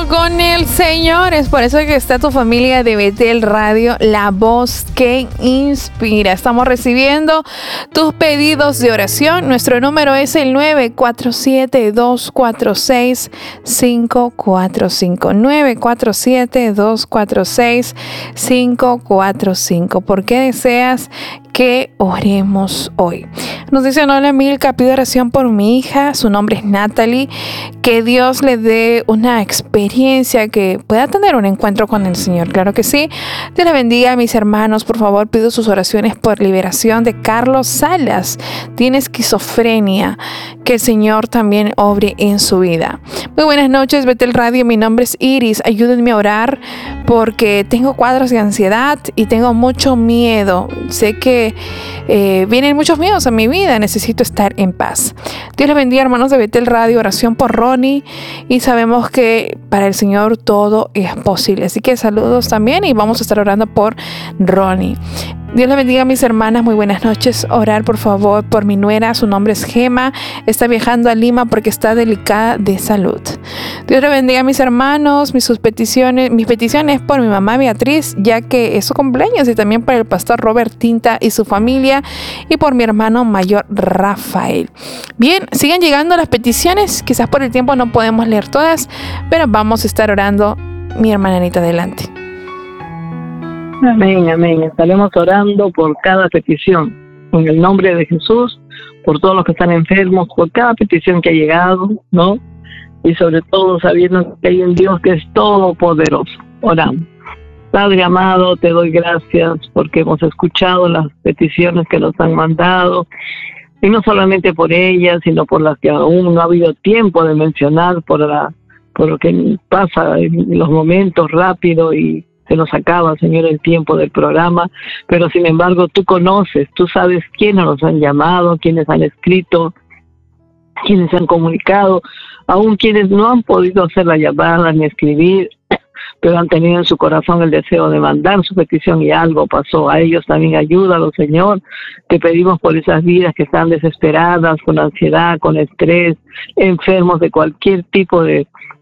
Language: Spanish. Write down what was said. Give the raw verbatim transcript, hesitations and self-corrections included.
con el Señor. Es por eso que está tu familia de Betel Radio, la voz que inspira. Estamos recibiendo tus pedidos de oración. Nuestro número es el nueve cuatro siete, dos cuatro seis, cinco cuatro cinco. nueve cuatro siete, dos cuatro seis, cinco cuatro cinco. ¿Por qué deseas que oremos hoy? Nos dice Nola Milka, pido oración por mi hija, su nombre es Natalie, que Dios le dé una experiencia, que pueda tener un encuentro con el Señor. Claro que sí. Dios le bendiga a mis hermanos. Por favor, pido sus oraciones por liberación de Carlos Salas. Tiene esquizofrenia. Que el Señor también obre en su vida. Muy buenas noches, Betel Radio. Mi nombre es Iris. Ayúdenme a orar porque tengo cuadros de ansiedad y tengo mucho miedo. Sé que eh, vienen muchos miedos a mi vida. Necesito estar en paz. Dios les bendiga, hermanos de Betel Radio. Oración por Ronnie. Y sabemos que para el Señor todo es posible. Así que saludos también y vamos a estar orando por Ronnie. Dios les bendiga a mis hermanas, muy buenas noches. Orar por favor por mi nuera, su nombre es Gema, está viajando a Lima porque está delicada de salud. Dios les bendiga a mis hermanos, mis sus peticiones, mis peticiones por mi mamá Beatriz, ya que es su cumpleaños, y también por el pastor Robert Tinta y su familia, y por mi hermano mayor Rafael. Bien, sigan llegando las peticiones, quizás por el tiempo no podemos leer todas, pero vamos a estar orando. Mi hermana Anita, adelante. Amén, amén. Estaremos orando por cada petición, en el nombre de Jesús, por todos los que están enfermos, por cada petición que ha llegado, ¿no? Y sobre todo sabiendo que hay un Dios que es todopoderoso. Oramos. Padre amado, te doy gracias porque hemos escuchado las peticiones que nos han mandado, y no solamente por ellas, sino por las que aún no ha habido tiempo de mencionar, por, la, por lo que pasa en los momentos rápido y se nos acaba, Señor, el tiempo del programa, pero sin embargo tú conoces, tú sabes quiénes nos han llamado, quiénes han escrito, quiénes han comunicado, aún quienes no han podido hacer la llamada ni escribir, pero han tenido en su corazón el deseo de mandar su petición y algo pasó. A ellos también ayúdalo, Señor. Te pedimos por esas vidas que están desesperadas, con ansiedad, con estrés, enfermos de cualquier tipo de